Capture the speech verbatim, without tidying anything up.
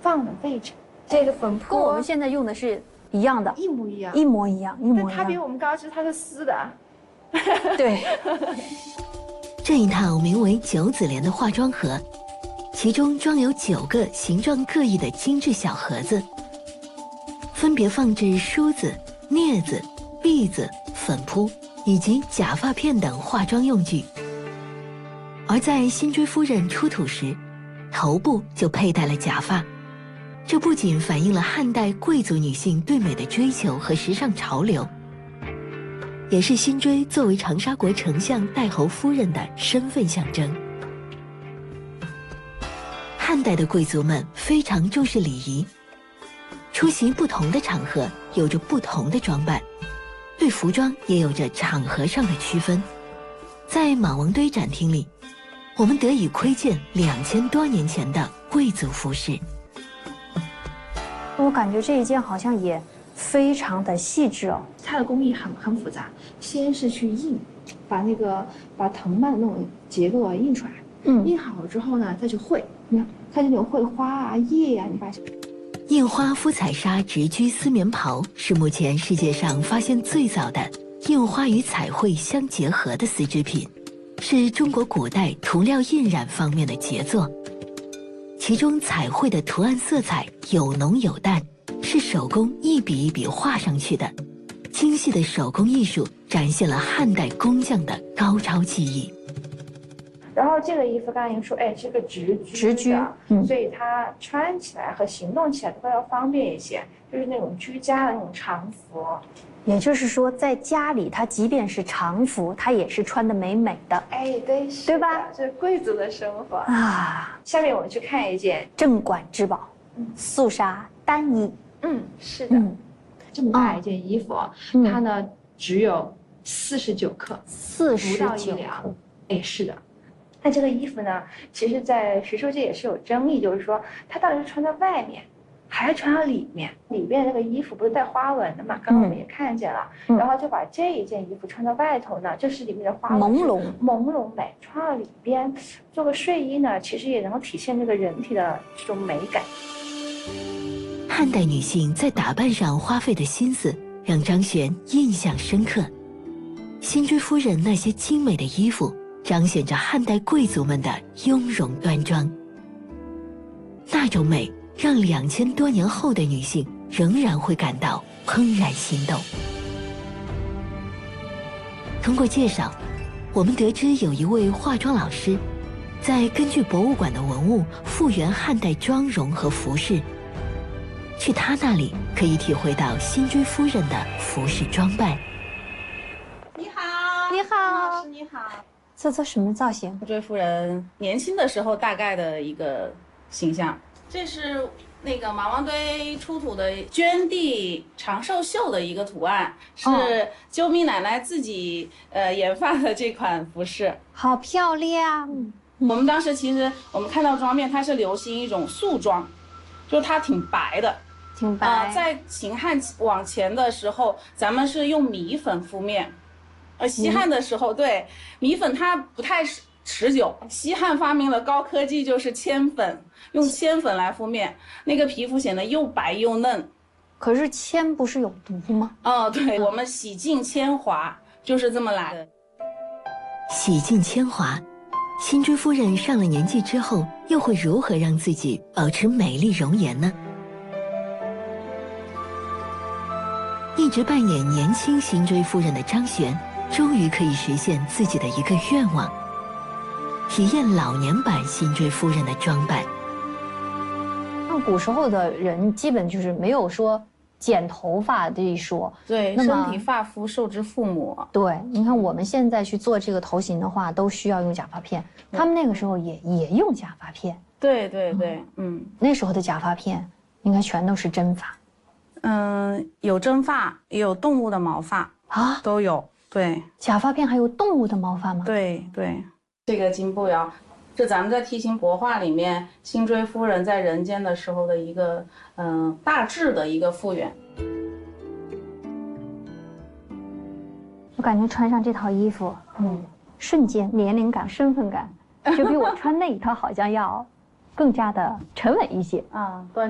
放的位置。这个粉扑跟我们现在用的是一样的， 一模一样， 一模一样，一模一样。 但它比我们高，是它是丝的。 对。 这一套名为九子莲的化妆盒，其中装有九个形状各异的精致小盒子，分别放置梳子、镊子、篦子、粉扑以及假发片等化妆用具。而在辛追夫人出土时，头部就佩戴了假发，这不仅反映了汉代贵族女性对美的追求和时尚潮流，也是辛追作为长沙国丞相太侯夫人的身份象征。汉代的贵族们非常重视礼仪，出席不同的场合有着不同的装扮，对服装也有着场合上的区分。在马王堆展厅里，我们得以窥见两千多年前的贵族服饰。 我感觉这一件好像也非常的细致哦。 它的工艺很很复杂，先是去印，把那个把藤蔓的那种结构啊印出来，嗯，印好了之后呢，再去绘，你看它这种绘花啊、叶啊，你发现。 印花夫彩纱直居丝棉袍是目前世界上发现最早的印花与彩绘相结合的丝织品，是中国古代涂料印染方面的杰作。其中彩绘的图案色彩有浓有淡，是手工一笔一笔画上去的。精细的手工艺术展现了汉代工匠的高超技艺。 然后这个衣服刚才您说，哎，是个直居直居， 嗯，所以它穿起来和行动起来都要方便一些，就是那种居家的那种常服。 也就是说，在家里，它即便是常服，它也是穿得美美的。 哎，对， 对吧？ 这是贵族的生活啊。 下面我们去看一件镇馆之宝，嗯，素纱单衣。 嗯，是的，嗯、这么大一件衣服，嗯、它呢只有四十九克， 四十九克。哎，是的。那这个衣服呢，其实，在学术界也是有争议，就是说它到底是穿在外面，还是穿到里面？里面那个衣服不是带花纹的嘛？刚刚我们也看见了，嗯、然后就把这一件衣服穿到外头呢，这是里面的花纹， 朦胧朦胧美，穿到里边做个睡衣呢，其实也能够体现这个人体的这种美感。 汉代女性在打扮上花费的心思，让张璇印象深刻。辛追夫人那些精美的衣服，彰显着汉代贵族们的雍容端庄。那种美让两千多年后的女性仍然会感到怦然心动。通过介绍，我们得知有一位化妆老师，在根据博物馆的文物复原汉代妆容和服饰。去他那里可以体会到辛追夫人的服饰装扮。 你好， 你好， 老师你好。 这这什么造型？ 辛追夫人年轻的时候大概的一个形象。这是那个马王堆出土的绢地长寿绣的一个图案，是鸠咪奶奶自己呃研发的这款服饰， 好漂亮。 嗯、我们当时其实我们看到妆面，它是流行一种素妆，就是它挺白的。 挺白、 呃。在秦汉往前的时候，咱们是用米粉敷面，而西汉的时候，嗯、对米粉它不太持久。西汉发明了高科技，就是铅粉，用铅粉来敷面，那个皮肤显得又白又嫩。 可是铅不是有毒吗？ 哦，对，我们洗尽铅华就是这么来的。 洗尽铅华，辛追夫人上了年纪之后，又会如何让自己保持美丽容颜呢？一直扮演年轻辛追夫人的张璇，终于可以实现自己的一个愿望，体验老年版辛追夫人的装扮。 那古时候的人基本就是没有说剪头发这一说， 对，身体发肤受之父母。 对，你看我们现在去做这个头型的话，都需要用假发片，他们那个时候也也用假发片。 对对对，嗯， 嗯那时候的假发片应该全都是真发。 嗯，有真发，也有动物的毛发啊， 都有。对， 假发片还有动物的毛发吗？ 对对，这个金步摇，这咱们在题形帛画里面，辛追夫人在人间的时候的一个嗯、呃、大致的一个复原。 我感觉穿上这套衣服，嗯，瞬间年龄感、身份感，就比我穿那一套好像要更加的沉稳一些啊，端。